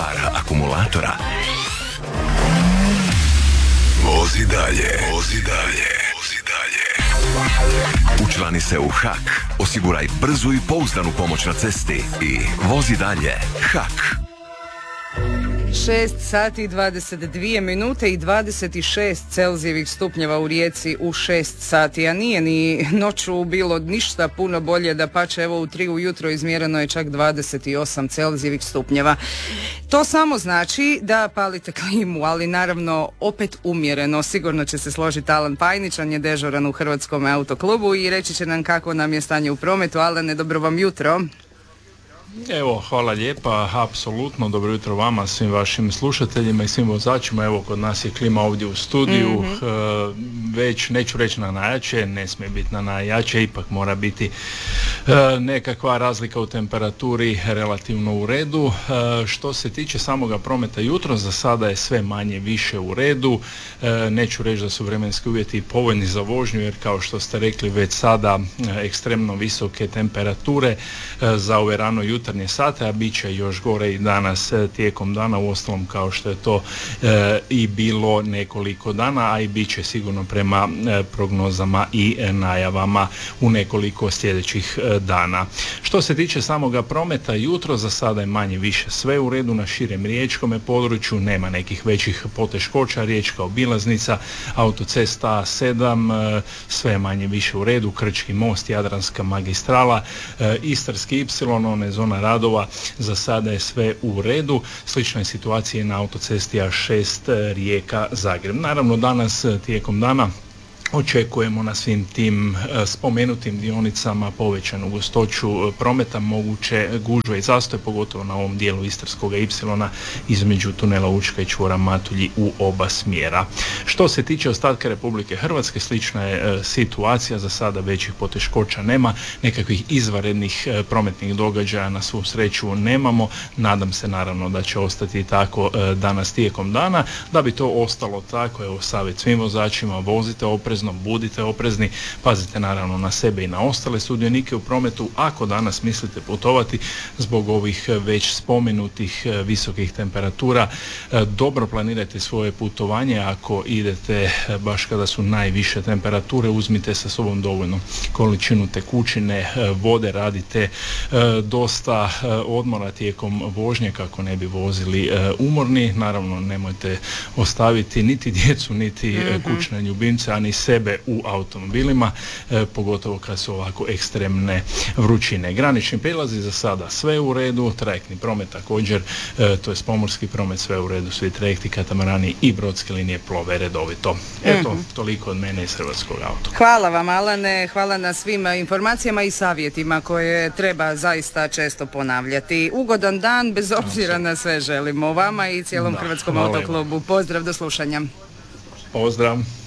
para akumulatora. Vozi dalje. Učlani se u HAK, osiguraj brzu i pouzdanu pomoć na cesti i vozi dalje. HAK. 6 sati 22 minute i 26 Celzijevih stupnjeva u Rijeci u 6 sati, a nije ni noću bilo ništa puno bolje, dapače evo u 3 ujutro izmjereno je čak 28 Celzijevih stupnjeva. To samo znači da palite klimu, ali naravno opet umjereno. Sigurno će se složiti Alan Pajnić, on je dežuran u Hrvatskom autoklubu i reći će nam kako nam je stanje u prometu. Alane, dobro vam jutro. Evo, hvala lijepa, apsolutno, dobro jutro vama, svim vašim slušateljima i svim vozačima. Evo, kod nas je klima ovdje u studiju, već neću reći na najjače, ne smije biti na najjače, ipak mora biti nekakva razlika u temperaturi relativno u redu. Što se tiče samoga prometa jutro, za sada je sve manje više u redu. Neću reći da su vremenski uvjeti povoljni za vožnju, jer kao što ste rekli već sada ekstremno visoke temperature za ove rano jutarnje sate, a bit će još gore i danas tijekom dana, uostalom kao što je to i bilo nekoliko dana, a i bit će sigurno prema prognozama i najavama u nekoliko sljedećih dana. Što se tiče samoga prometa jutro, za sada je manje više sve u redu na širem riječkome području, nema nekih većih poteškoća, riječka obilaznica, autocesta A7, sve je manje više u redu, Krčki most, Jadranska magistrala, Istarski Y, ona je zona radova, za sada je sve u redu. Slična je situacija na autocesti A6 Rijeka-Zagreb. Naravno danas tijekom dana očekujemo na svim tim spomenutim dionicama povećanu gustoću prometa, moguće gužve i zastoj, pogotovo na ovom dijelu Istarskog Y između tunela Učka i čvora Matulji u oba smjera. Što se tiče ostatka Republike Hrvatske, slična je situacija, za sada većih poteškoća nema, nekakvih izvanrednih prometnih događaja na svu sreću nemamo, nadam se naravno da će ostati tako danas tijekom dana. Da bi to ostalo tako, evo savjet svim vozačima, vozite oprezno, budite oprezni, pazite naravno na sebe i na ostale sudionike u prometu. Ako danas mislite putovati zbog ovih već spomenutih visokih temperatura, dobro planirajte svoje putovanje. Ako idete baš kada su najviše temperature, uzmite sa sobom dovoljno količinu tekućine, vode, radite dosta odmora tijekom vožnje kako ne bi vozili umorni. Naravno nemojte ostaviti niti djecu, niti kućne ljubimce, a ni sebe u automobilima, pogotovo kad su ovako ekstremne vrućine. Granični prijelazi za sada sve u redu, trajektni promet također, to je pomorski promet, sve u redu, svi trajekti, katamarani i brodske linije plove redovito. Eto, toliko od mene iz Hrvatskog auto. Hvala vam, Alane, hvala na svim informacijama i savjetima koje treba zaista često ponavljati. Ugodan dan, bez obzira na sve želimo vama i cijelom Hrvatskom autoklubu. Pozdrav, do slušanja. Pozdrav.